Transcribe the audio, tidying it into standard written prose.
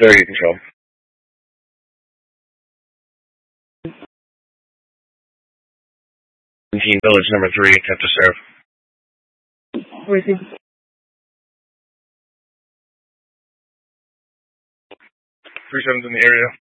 30 control. 17 village number 3, attempt to serve. Waiting. 37's in the area.